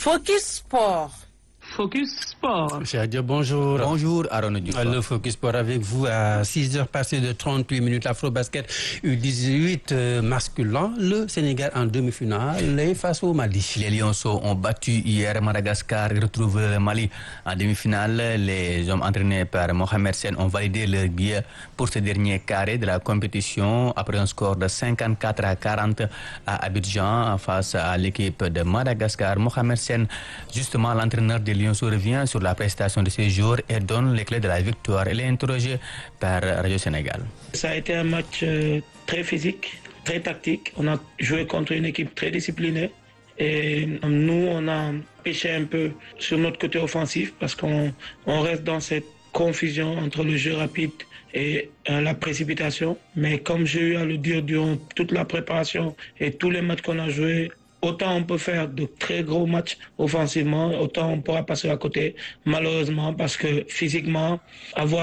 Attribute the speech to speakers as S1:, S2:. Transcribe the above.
S1: Focus Sport.
S2: Focus Sport.
S3: Cher Dieu, bonjour.
S4: Bonjour, Aaron Diouf.
S3: Le Focus Sport avec vous à 6h passées de 38 minutes. L'Afro-Basket U18 masculin. Le Sénégal en demi-finale face au Mali.
S4: Les Lionceaux ont battu hier Madagascar et retrouvent le Mali en demi-finale. Les hommes entraînés par Mohamed Sen ont validé leur billet pour ce dernier carré de la compétition après un score de 54-40 à Abidjan face à l'équipe de Madagascar. Mohamed Sen, justement l'entraîneur des Lionceaux, revient sur la prestation de ces jours et donne les clés de la victoire. Elle est interrogée par Radio Sénégal.
S5: Ça a été un match très physique, très tactique. On a joué contre une équipe très disciplinée. Et nous, on a pêché un peu sur notre côté offensif parce qu'on reste dans cette confusion entre le jeu rapide et la précipitation. Mais comme j'ai eu à le dire durant toute la préparation et tous les matchs qu'on a joués, autant on peut faire de très gros matchs offensivement, autant on pourra passer à côté, malheureusement, parce que physiquement, avoir